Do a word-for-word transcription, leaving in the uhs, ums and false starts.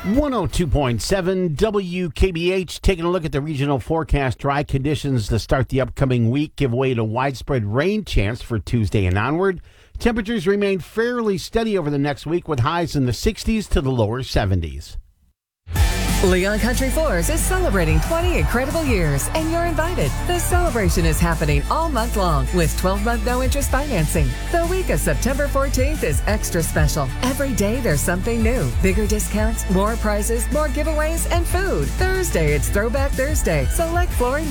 one oh two point seven W K B H, taking a look at the regional forecast. Dry conditions to start the upcoming week give way to widespread rain chance for Tuesday and onward. Temperatures remain fairly steady over the next week with highs in the sixties to the lower seventies. Leon Country Floors is celebrating twenty incredible years, and you're invited. The celebration is happening all month long with twelve-month no-interest financing. The week of September fourteenth is extra special. Every day there's something new. Bigger discounts, more prizes, more giveaways, and food. Thursday, it's Throwback Thursday. Select flooring